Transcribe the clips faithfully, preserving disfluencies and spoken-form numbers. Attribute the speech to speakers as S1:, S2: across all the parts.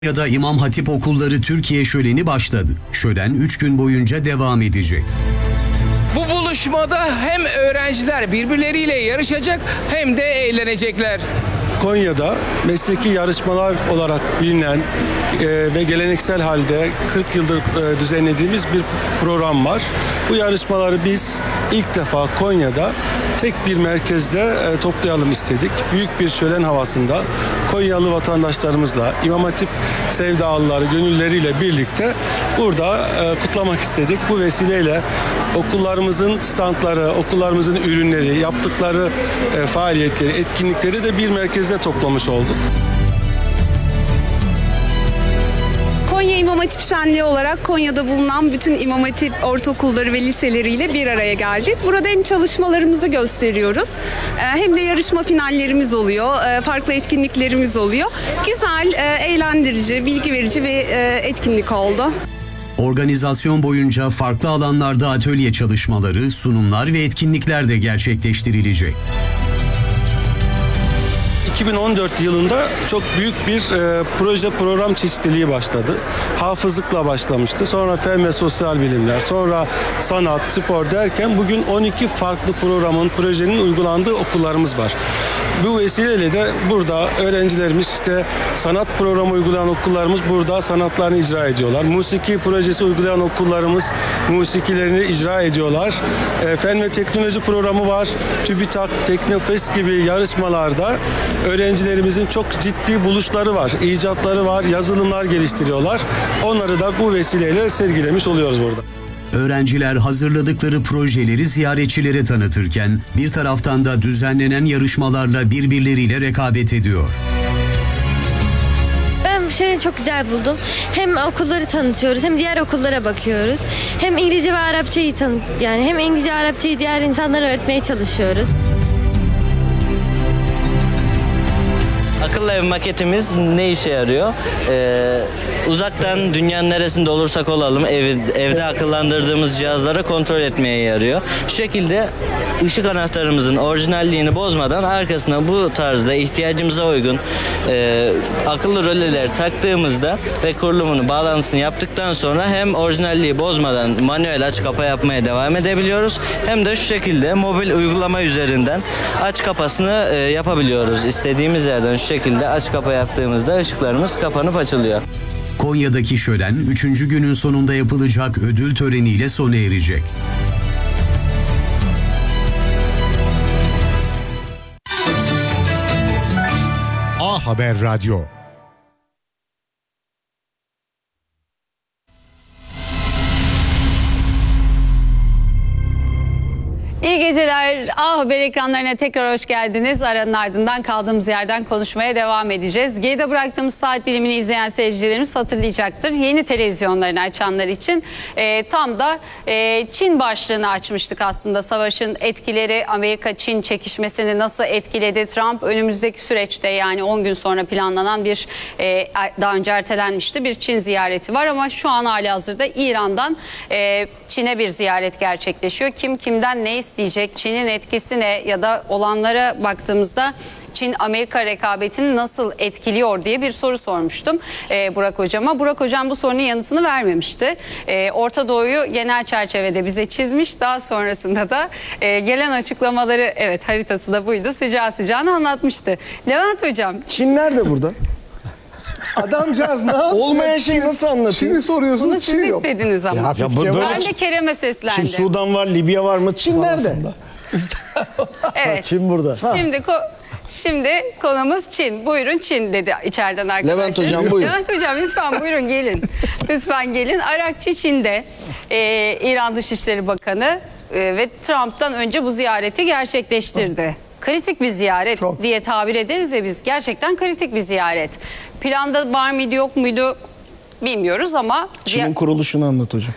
S1: Ya da İmam Hatip Okulları Türkiye Şöleni başladı. Şölen üç gün boyunca devam edecek.
S2: Bu buluşmada hem öğrenciler birbirleriyle yarışacak hem de eğlenecekler.
S3: Konya'da mesleki yarışmalar olarak bilinen e, ve geleneksel halde kırk yıldır e, düzenlediğimiz bir program var. Bu yarışmaları biz ilk defa Konya'da tek bir merkezde e, toplayalım istedik. Büyük bir şölen havasında Konyalı vatandaşlarımızla, İmam Hatip sevdalıları, gönülleriyle birlikte burada e, kutlamak istedik. Bu vesileyle okullarımızın standları, okullarımızın ürünleri, yaptıkları e, faaliyetleri, etkinlikleri de bir merkezde toplamış olduk.
S4: Konya İmam Hatip Şenliği olarak Konya'da bulunan bütün İmam Hatip ortaokulları ve liseleriyle bir araya geldik. Burada hem çalışmalarımızı gösteriyoruz hem de yarışma finallerimiz oluyor, farklı etkinliklerimiz oluyor. Güzel, eğlendirici, bilgi verici bir etkinlik oldu.
S1: Organizasyon boyunca farklı alanlarda atölye çalışmaları, sunumlar ve etkinlikler de gerçekleştirilecek.
S3: iki bin on dört yılında çok büyük bir e, proje program çeşitliliği başladı. Hafızlıkla başlamıştı. Sonra fen ve sosyal bilimler, sonra sanat, spor derken bugün on iki farklı programın, projenin uygulandığı okullarımız var. Bu vesileyle de burada öğrencilerimiz işte sanat programı uygulayan okullarımız burada sanatlarını icra ediyorlar. Musiki projesi uygulayan okullarımız musikilerini icra ediyorlar. E, fen ve teknoloji programı var. TÜBİTAK, Teknofest gibi yarışmalarda öğrencilerimizin çok ciddi buluşları var, icatları var, yazılımlar geliştiriyorlar. Onları da bu vesileyle sergilemiş oluyoruz burada.
S1: Öğrenciler hazırladıkları projeleri ziyaretçilere tanıtırken bir taraftan da düzenlenen yarışmalarla birbirleriyle rekabet ediyor.
S5: Ben bu şöleni çok güzel buldum. Hem okulları tanıtıyoruz, hem diğer okullara bakıyoruz. Hem İngilizce ve Arapçayı tanıt, yani hem İngilizce ve Arapçayı diğer insanlara öğretmeye çalışıyoruz.
S6: Akıllı ev maketimiz ne işe yarıyor? Ee, uzaktan dünyanın neresinde olursak olalım ev, evde akıllandırdığımız cihazları kontrol etmeye yarıyor. Şu şekilde ışık anahtarımızın orijinalliğini bozmadan arkasına bu tarzda ihtiyacımıza uygun e, akıllı röleleri taktığımızda ve kurulumunu, bağlantısını yaptıktan sonra hem orijinalliği bozmadan manuel aç kapa yapmaya devam edebiliyoruz. Hem de şu şekilde mobil uygulama üzerinden aç kapasını e, yapabiliyoruz. İstediğimiz yerden şu şekilde aç kapa yaptığımızda ışıklarımız kapanıp açılıyor.
S1: Konya'daki şölen üçüncü günün sonunda yapılacak ödül töreniyle sona erecek.
S7: A Haber Radyo.
S8: İyi geceler. A Haber ekranlarına tekrar hoş geldiniz. Aranın ardından kaldığımız yerden konuşmaya devam edeceğiz. Geride bıraktığımız saat dilimini izleyen seyircilerimiz hatırlayacaktır. Yeni televizyonlarını açanlar için e, tam da e, Çin başlığını açmıştık aslında. Savaşın etkileri, Amerika-Çin çekişmesini nasıl etkiledi? Trump önümüzdeki süreçte, yani on gün sonra planlanan bir e, daha önce ertelenmişti bir Çin ziyareti var ama şu an halihazırda İran'dan e, Çin'e bir ziyaret gerçekleşiyor. Kim kimden ne isteyecek? Çin'in etkisi ne? Ya da olanlara baktığımızda Çin-Amerika rekabetini nasıl etkiliyor diye bir soru sormuştum e, Burak Hocam'a. Burak Hocam bu sorunun yanıtını vermemişti. E, Orta Doğu'yu genel çerçevede bize çizmiş. Daha sonrasında da e, gelen açıklamaları, evet haritası da buydu, sıcağı sıcağına anlatmıştı. Levent Hocam.
S9: Çin nerede burada?
S10: Adamcağız ne yapsın?
S9: Olmayan şeyi nasıl anlatayım?
S10: Şimdi soruyorsunuz.
S8: Bunu siz
S10: Çin yok.
S8: istediniz ama.
S9: Ya, ya bu, böyle
S8: ben de Kerem'e seslendim.
S9: Şimdi Sudan var, Libya var mı? Çin nerede?
S8: Evet.
S9: Çin burada.
S8: Şimdi ko- Şimdi konumuz Çin. Buyurun Çin dedi içeriden arkadaşlar.
S9: Levent Hocam buyurun.
S8: Levent Hocam lütfen buyurun gelin. Lütfen gelin. Arakçı Çin'de e, İran Dışişleri Bakanı e, ve Trump'tan önce bu ziyareti gerçekleştirdi. Kritik bir ziyaret Çok. diye tabir ederiz ya biz. Gerçekten kritik bir ziyaret. Planda var mıydı yok muydu bilmiyoruz ama...
S9: Çin'in kuruluşunu anlat hocam.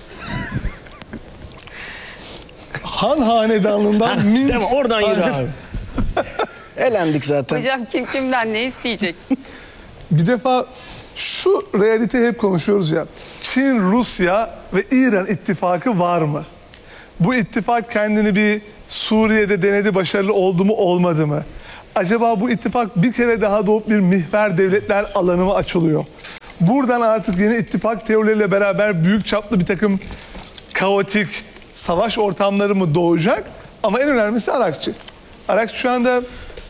S10: Han Hanedanlığından Ming...
S9: Değil mi? Oradan yürü abi. Elendik zaten.
S8: Hocam kim kimden ne isteyecek?
S10: Bir defa şu realiteyi hep konuşuyoruz ya. Çin, Rusya ve İran ittifakı var mı? Bu ittifak kendini bir Suriye'de denedi, başarılı oldu mu olmadı mı? Acaba bu ittifak bir kere daha doğup bir mihver devletler alanı mı açılıyor? Buradan artık yeni ittifak teorileriyle beraber büyük çaplı bir takım kaotik savaş ortamları mı doğacak? Ama en önemlisi Arakçı. Arakçı şu anda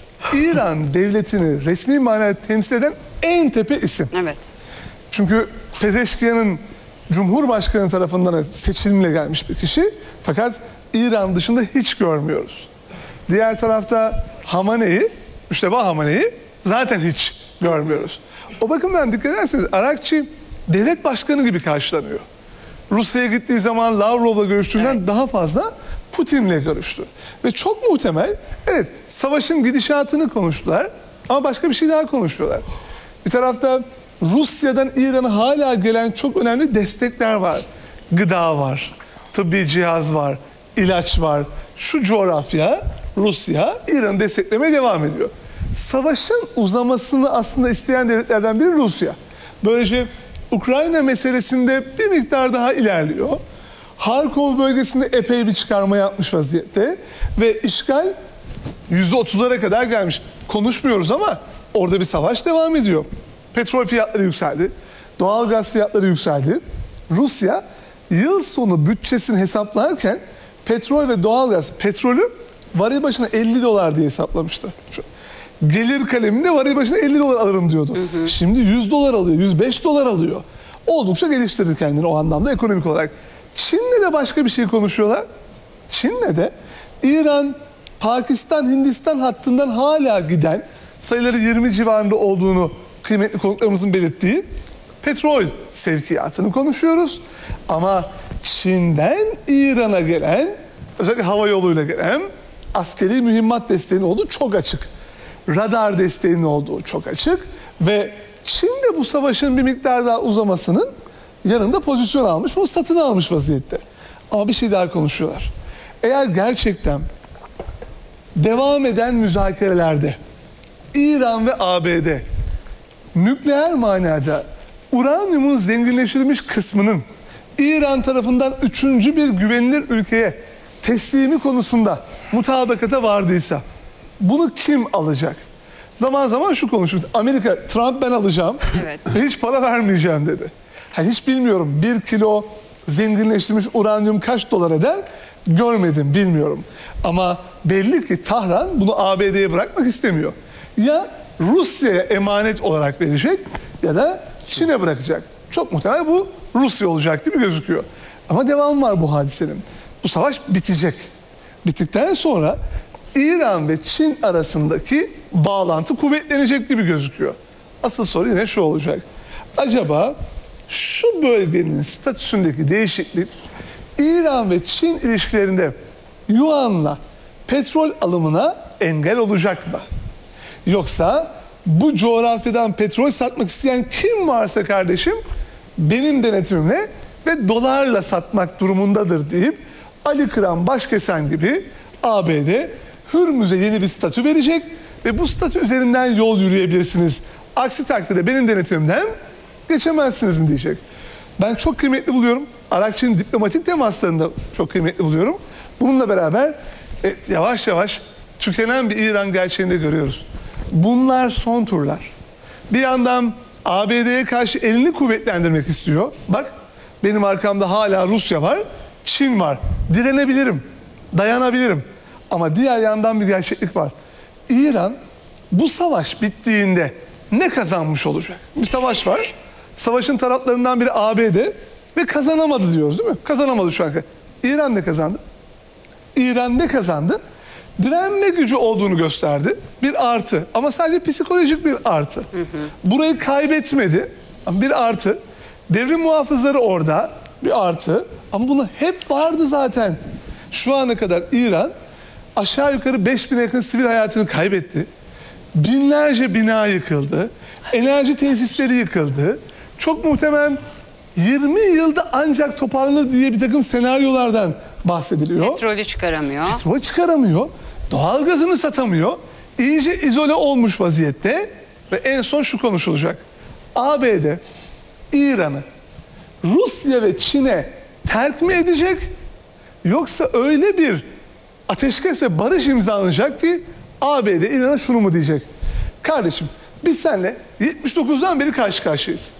S10: İran devletini resmi manada temsil eden en tepe isim.
S8: Evet.
S10: Çünkü Pezeşkiyan'ın Cumhurbaşkanı tarafından seçimle gelmiş bir kişi. Fakat İran dışında hiç görmüyoruz. Diğer tarafta Hamane'yi, Müşteba Hamane'yi zaten hiç görmüyoruz. O bakımdan dikkat ederseniz Arakçı devlet başkanı gibi karşılanıyor. Rusya'ya gittiği zaman Lavrov'la görüştüğünden evet. daha fazla Putin'le görüştü. Ve çok muhtemel, evet savaşın gidişatını konuştular ama başka bir şey daha konuşuyorlar. Bir tarafta Rusya'dan İran'a hala gelen çok önemli destekler var. Gıda var, tıbbi cihaz var, ilaç var. Şu coğrafya, Rusya, İran'ı desteklemeye devam ediyor. Savaşın uzamasını aslında isteyen devletlerden biri Rusya. Böylece Ukrayna meselesinde bir miktar daha ilerliyor. Harkov bölgesinde epey bir çıkarma yapmış vaziyette ve işgal yüzde otuzlara kadar gelmiş. Konuşmuyoruz ama orada bir savaş devam ediyor. Petrol fiyatları yükseldi, doğalgaz fiyatları yükseldi. Rusya yıl sonu bütçesini hesaplarken petrol ve doğalgaz, petrolü varil başına elli dolar diye hesaplamıştı. Gelir kaleminde varil başına elli dolar alırım diyordu. Hı hı. Şimdi yüz dolar alıyor, yüz beş dolar alıyor. Oldukça geliştirdi kendini o anlamda ekonomik olarak. Çin'le de başka bir şey konuşuyorlar. Çin'le de İran, Pakistan, Hindistan hattından hala giden sayıları yirmi civarında olduğunu kıymetli konuklarımızın belirttiği petrol sevkiyatını konuşuyoruz. Ama Çin'den İran'a gelen, özellikle hava yoluyla gelen askeri mühimmat desteğinin olduğu çok açık. Radar desteğinin olduğu çok açık. Ve Çin de bu savaşın bir miktar daha uzamasının yanında pozisyon almış, bunu satın almış vaziyette. Ama bir şey daha konuşuyorlar. Eğer gerçekten devam eden müzakerelerde İran ve A B D nükleer manada uranyumun zenginleştirilmiş kısmının İran tarafından üçüncü bir güvenilir ülkeye teslimi konusunda mutabakata vardıysa bunu kim alacak? Zaman zaman şu konuşuyoruz. Amerika, Trump ben alacağım evet. ve hiç para vermeyeceğim dedi. Ha, hiç bilmiyorum bir kilo zenginleştirilmiş uranyum kaç dolar eder görmedim, bilmiyorum. Ama belli ki Tahran bunu A B D'ye bırakmak istemiyor. Ya Rusya'ya emanet olarak verecek ya da Çin'e bırakacak. Çok muhtemel bu Rusya olacak gibi gözüküyor. Ama devam var bu hadisenin. Bu savaş bitecek. Bittikten sonra İran ve Çin arasındaki bağlantı kuvvetlenecek gibi gözüküyor. Asıl soru yine şu olacak. Acaba şu bölgenin statüsündeki değişiklik İran ve Çin ilişkilerinde yuanla petrol alımına engel olacak mı? Yoksa bu coğrafyadan petrol satmak isteyen kim varsa kardeşim benim denetimimle ve dolarla satmak durumundadır deyip Ali Kıran Başkesen gibi A B D Hürmüz'e yeni bir statü verecek ve bu statü üzerinden yol yürüyebilirsiniz. Aksi takdirde benim denetimimden geçemezsiniz mi diyecek. Ben çok kıymetli buluyorum. Arakçı'nın diplomatik temaslarını da çok kıymetli buluyorum. Bununla beraber e, yavaş yavaş tükenen bir İran gerçeğini de görüyoruz. Bunlar son turlar. Bir yandan A B D'ye karşı elini kuvvetlendirmek istiyor. Bak benim arkamda hala Rusya var, Çin var. Direnebilirim, dayanabilirim. Ama diğer yandan bir gerçeklik var. İran bu savaş bittiğinde ne kazanmış olacak? Bir savaş var. Savaşın taraflarından biri A B D ve kazanamadı diyoruz değil mi? Kazanamadı şu an. İran ne kazandı? İran ne kazandı? Direnme gücü olduğunu gösterdi. Bir artı ama sadece psikolojik bir artı. Hı hı. Burayı kaybetmedi ama bir artı. Devrim muhafızları orada bir artı ama bunu hep vardı zaten. Şu ana kadar İran aşağı yukarı beş bine yakın sivil hayatını kaybetti. Binlerce bina yıkıldı. Enerji tesisleri yıkıldı. Çok muhtemelen yirmi yılda ancak toparlanır diye bir takım senaryolardan bahsediliyor.
S8: Petrolü çıkaramıyor.
S10: Petrol çıkaramıyor. Doğalgazını satamıyor. İyice izole olmuş vaziyette ve en son şu konuşulacak. A B D İran'ı Rusya ve Çin'e terk mi edecek yoksa öyle bir ateşkes ve barış imzalanacak ki A B D İran'a şunu mu diyecek? Kardeşim biz seninle yetmiş dokuzdan beri karşı karşıyayız.